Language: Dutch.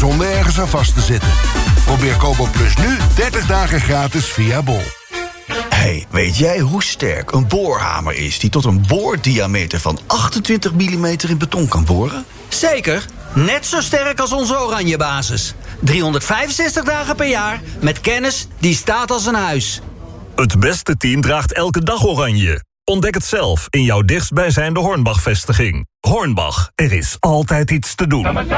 zonder ergens aan vast te zitten. Probeer Kobo Plus nu 30 dagen gratis via Bol. Hey, weet jij hoe sterk een boorhamer is die tot een boordiameter van 28 mm in beton kan boren? Zeker, net zo sterk als onze Oranje basis. 365 dagen per jaar met kennis die staat als een huis. Het beste team draagt elke dag oranje. Ontdek het zelf in jouw dichtstbijzijnde Hornbach-vestiging. Hornbach, er is altijd iets te doen.